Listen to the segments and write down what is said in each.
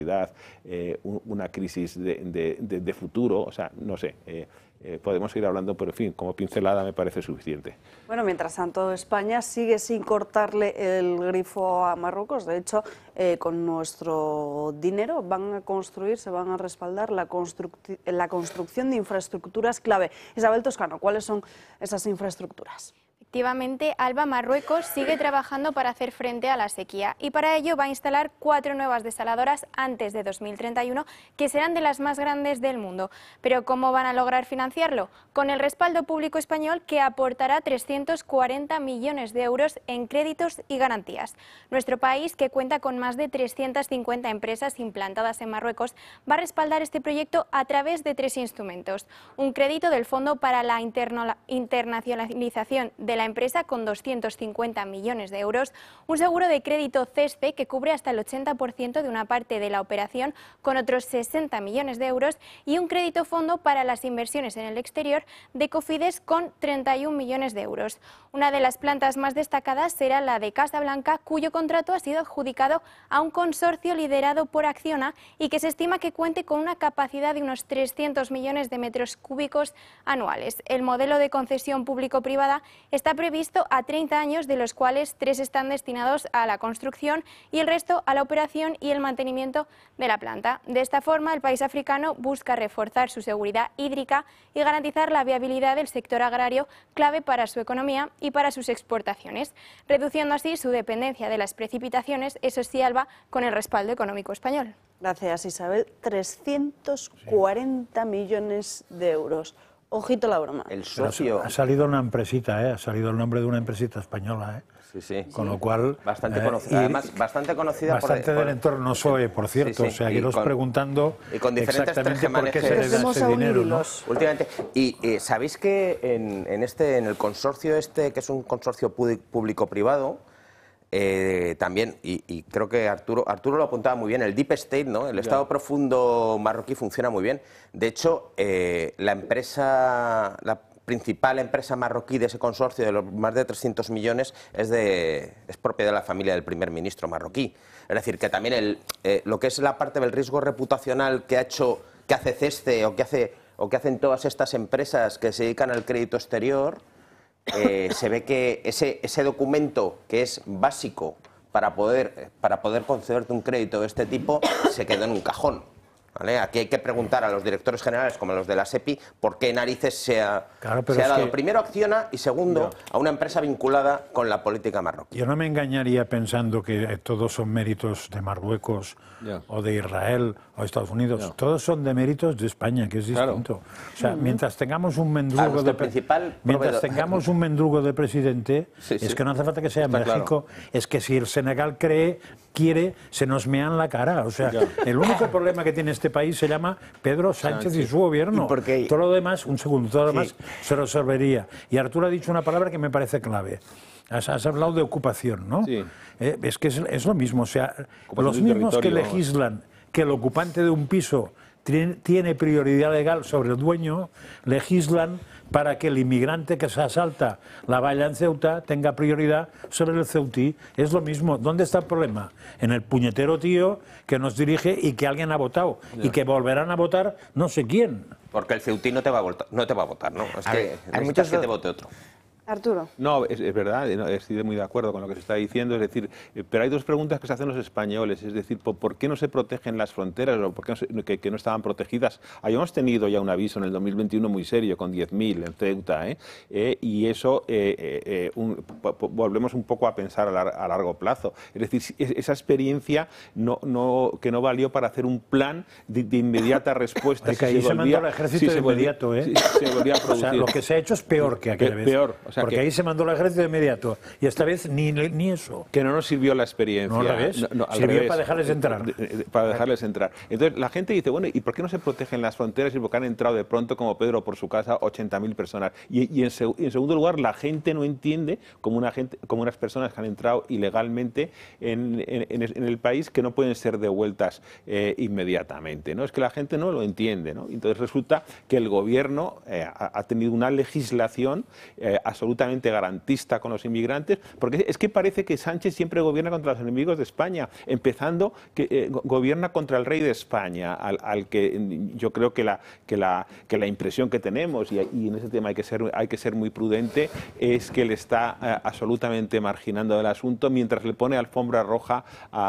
una crisis de futuro, o sea, no sé, podemos ir hablando, pero en fin, como pincelada me parece suficiente. Bueno, mientras tanto, España sigue sin cortarle el grifo a Marruecos. De hecho, con nuestro dinero van a construir, se van a respaldar la construcción de infraestructuras clave. Isabel Toscano, ¿cuáles son esas infraestructuras? Efectivamente, Alba, Marruecos sigue trabajando para hacer frente a la sequía y para ello va a instalar 4 nuevas desaladoras antes de 2031 que serán de las más grandes del mundo. Pero ¿cómo van a lograr financiarlo? Con el respaldo público español que aportará 340 millones de euros en créditos y garantías. Nuestro país, que cuenta con más de 350 empresas implantadas en Marruecos, va a respaldar este proyecto a través de 3 instrumentos. Un crédito del Fondo para la Internacionalización de la empresa con 250 millones de euros, un seguro de crédito CESCE que cubre hasta el 80% de una parte de la operación con otros 60 millones de euros y un crédito fondo para las inversiones en el exterior de Cofidis con 31 millones de euros. Una de las plantas más destacadas será la de Casablanca, cuyo contrato ha sido adjudicado a un consorcio liderado por Acciona y que se estima que cuente con una capacidad de unos 300 millones de metros cúbicos anuales. El modelo de concesión público-privada está previsto a 30 años, de los cuales 3 están destinados a la construcción y el resto a la operación y el mantenimiento de la planta. De esta forma, el país africano busca reforzar su seguridad hídrica y garantizar la viabilidad del sector agrario, clave para su economía y para sus exportaciones, reduciendo así su dependencia de las precipitaciones, eso sí, Alba, con el respaldo económico español. Gracias, Isabel. 340 millones de euros. Ojito la broma. El socio... Ha salido una empresita, ha salido el nombre de una empresita española, Sí, sí. Con lo cual... Bastante conocida, además, bastante conocida bastante del entorno SOE, por cierto. Sí, sí. O sea, iros preguntando y con diferentes exactamente por qué se le da ese dinero, ¿no? Últimamente. Y sabéis que en el consorcio que es un consorcio público-privado, también, y creo que Arturo lo apuntaba muy bien, el Deep State, ¿no? El Estado profundo marroquí funciona muy bien. De hecho, la principal empresa marroquí de ese consorcio, de los más de 300 millones, es propiedad de la familia del primer ministro marroquí. Es decir, que también lo que es la parte del riesgo reputacional que hace CESCE o que hacen todas estas empresas que se dedican al crédito exterior, se ve que ese documento que es básico para poder concederte un crédito de este tipo se quedó en un cajón. ¿Vale? Aquí hay que preguntar a los directores generales, como a los de la SEPI, por qué narices se ha dado primero a Acciona y segundo a una empresa vinculada con la política marroquí. Yo no me engañaría pensando que todos son méritos de Marruecos o de Israel o de Estados Unidos. Todos son de méritos de España, que es distinto. O sea, mientras tengamos un mendrugo de presidente, es que no hace falta que sea México, es que si el Senegal quiere, se nos mean la cara. O sea, el único problema que tiene este país se llama Pedro Sánchez y su gobierno. Todo lo demás, todo lo demás se resolvería. Y Arturo ha dicho una palabra que me parece clave. Has hablado de ocupación, ¿no? Sí. Es que es lo mismo. O sea, los mismos que legislan que el ocupante de un piso tiene prioridad legal sobre el dueño, legislan para que el inmigrante que se asalta la valla en Ceuta tenga prioridad sobre el ceutí. Es lo mismo. ¿Dónde está el problema? En el puñetero tío que nos dirige y que alguien ha votado. Y que volverán a votar no sé quién. Porque el ceutí no te va a votar, ¿no? Es que hay muchas que te vote otro. Arturo. No, es verdad, estoy muy de acuerdo con lo que se está diciendo, es decir, pero hay dos preguntas que se hacen los españoles, es decir, ¿por qué no se protegen las fronteras o por qué que no estaban protegidas? Habíamos tenido ya un aviso en el 2021 muy serio, con 10.000 en Ceuta, y eso volvemos un poco a pensar a largo plazo. Es decir, esa experiencia que no valió para hacer un plan de inmediata respuesta. Que ahí se mandó el ejército de inmediato, se volvía a producir. O sea, lo que se ha hecho es peor que aquella vez. Peor. O sea, porque ahí se mandó el ejército de inmediato y esta vez ni eso. Que no nos sirvió la experiencia. No, al revés. Sirvió para dejarles entrar. Para dejarles entrar. Entonces la gente dice, bueno, ¿y por qué no se protegen las fronteras? Y porque han entrado de pronto, como Pedro por su casa, 80.000 personas. Y en segundo lugar, la gente no entiende como unas personas que han entrado ilegalmente en el país que no pueden ser devueltas inmediatamente, ¿no? Es que la gente no lo entiende, ¿no? Entonces resulta que el gobierno ha tenido una legislación absolutamente garantista con los inmigrantes, porque es que parece que Sánchez siempre gobierna contra los enemigos de España, empezando que gobierna contra el rey de España, al que yo creo que la impresión que tenemos, y en ese tema hay que ser muy prudente, es que él está absolutamente marginando del asunto mientras le pone alfombra roja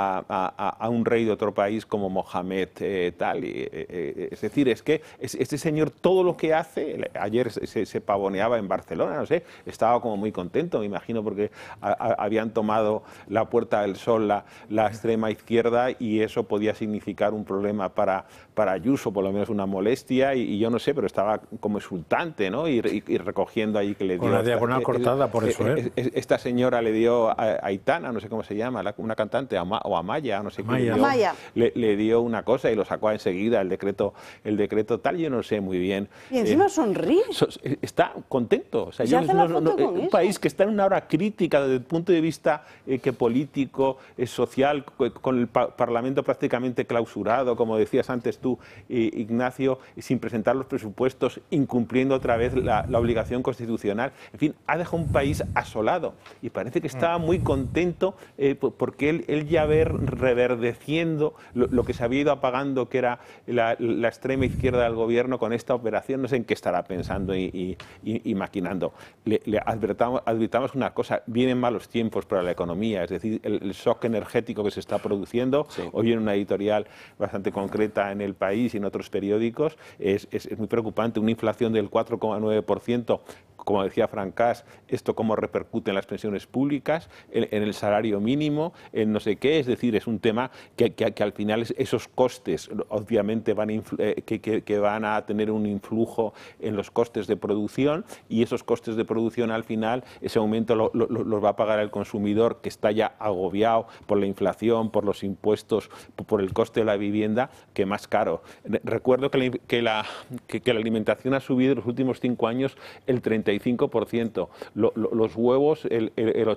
a un rey de otro país como Mohamed tal. Es decir, es que este señor todo lo que hace, ayer se pavoneaba en Barcelona, no sé, estaba como muy contento, me imagino, porque habían tomado la Puerta del Sol la extrema izquierda y eso podía significar un problema para Ayuso, por lo menos una molestia, y yo no sé, pero estaba como exultante, ¿no? Y recogiendo ahí que le dio... Con la diagonal cortada, por eso, Esta señora le dio a Aitana, no sé cómo se llama, una cantante, o Amaya, no sé qué, le dio una cosa y lo sacó enseguida, el decreto tal, yo no sé muy bien. Y encima sonríe. Está contento. O sea, un país que está en una hora crítica desde el punto de vista político, social, con el Parlamento prácticamente clausurado, como decías antes tú, Ignacio, sin presentar los presupuestos, incumpliendo otra vez la obligación constitucional. En fin, ha dejado un país asolado y parece que estaba muy contento porque él ya ver reverdeciendo lo que se había ido apagando, que era la extrema izquierda del gobierno, con esta operación. No sé en qué estará pensando y maquinando. Le advirtamos una cosa: vienen malos tiempos para la economía, es decir, el shock energético que se está produciendo. Sí. Hoy en una editorial bastante concreta en El País y en otros periódicos es muy preocupante. Una inflación del 4,9%, como decía Francás, esto cómo repercute en las pensiones públicas, en el salario mínimo, en no sé qué. Es decir, es un tema que al final esos costes obviamente que van a tener un influjo en los costes de producción, y esos costes de producción al final, ese aumento los va a pagar el consumidor, que está ya agobiado por la inflación, por los impuestos, por el coste de la vivienda, que más caro. Recuerdo que la alimentación ha subido en los últimos 5 años el 35%, los huevos el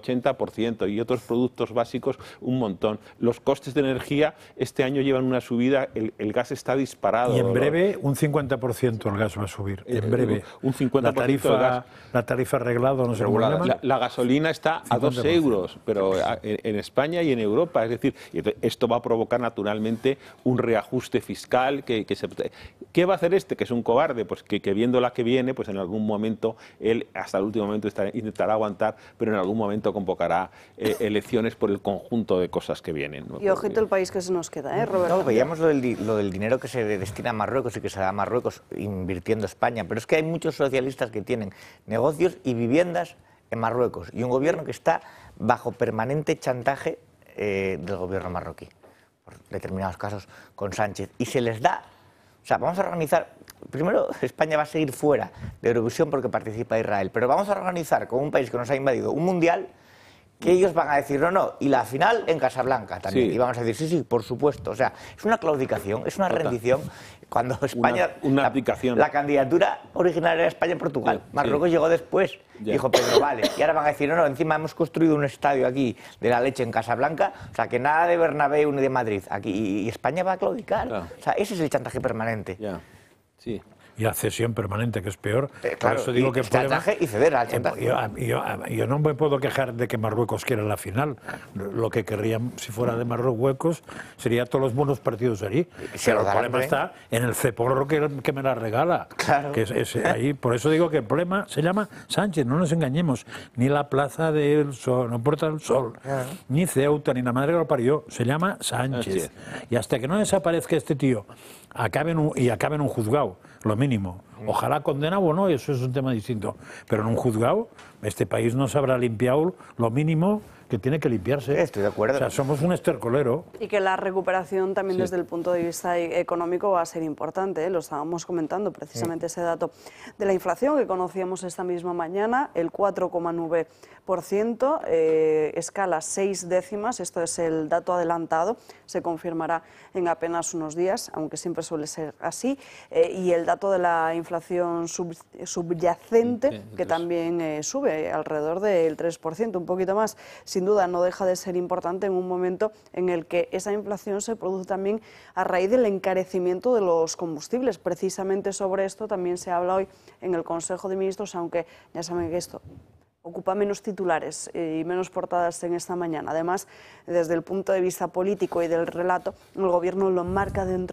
80% y otros productos básicos un montón. Los costes de energía este año llevan una subida, el gas está disparado. Y en breve un 50% el gas va a subir, en breve. Un 50% la tarifa arreglada, no sé cómo llama. La gasolina está a 2 euros, pero en España y en Europa. Es decir, esto va a provocar naturalmente un reajuste fiscal. ¿Qué va a hacer que es un cobarde? Pues que viendo la que viene, pues en algún momento él hasta el último momento intentará aguantar, pero en algún momento convocará elecciones por el conjunto de cosas que vienen, ¿no? Y ojito el país que se nos queda, Roberto. No, veíamos lo del dinero que se destina a Marruecos y que se da a Marruecos invirtiendo España, pero es que hay muchos socialistas que tienen negocios y viviendas en Marruecos y un gobierno que está bajo permanente chantaje del gobierno marroquí, por determinados casos con Sánchez, y se les da, o sea, vamos a organizar, primero España va a seguir fuera de Eurovisión porque participa Israel, pero vamos a organizar con un país que nos ha invadido un mundial que ellos van a decir no, y la final en Casablanca también, y vamos a decir sí, por supuesto. O sea, es una claudicación, es una rendición. Cuando España, una abdicación. La candidatura original era España en Portugal, Marruecos llegó después, dijo Pedro, vale, y ahora van a decir no, encima hemos construido un estadio aquí de la leche en Casablanca, o sea, que nada de Bernabéu ni de Madrid, aquí, y España va a claudicar. O sea, ese es el chantaje permanente. Sí. Y la cesión permanente, que es peor. Claro, por eso digo que chantaje y ceder al chantaje. Yo no me puedo quejar de que Marruecos quiera la final. Lo que querrían, si fuera de Marruecos, sería todos los buenos partidos allí. Pero el problema está en el ceporro que me la regala. Claro. Que es ahí. Por eso digo que el problema se llama Sánchez, no nos engañemos. Ni la Plaza del Sol, no Puerta del Sol, ni Ceuta, ni la madre que lo parió. Se llama Sánchez. Y hasta que no desaparezca este tío, acabe en un juzgado, lo mínimo. Ojalá condenado o no, eso es un tema distinto. Pero en un juzgado, este país no se habrá limpiado lo mínimo que tiene que limpiarse. Estoy de acuerdo. O sea, somos un estercolero. Y que la recuperación también desde el punto de vista económico va a ser importante, Lo estábamos comentando, precisamente ese dato de la inflación que conocíamos esta misma mañana, el 4,9%, escala 6 décimas, esto es el dato adelantado, se confirmará en apenas unos días, aunque siempre suele ser así, y el dato de la inflación subyacente, que también sube alrededor del 3%, un poquito más. Sin duda no deja de ser importante en un momento en el que esa inflación se produce también a raíz del encarecimiento de los combustibles. Precisamente sobre esto también se habla hoy en el Consejo de Ministros, aunque ya saben que esto ocupa menos titulares y menos portadas en esta mañana. Además, desde el punto de vista político y del relato, el Gobierno lo marca dentro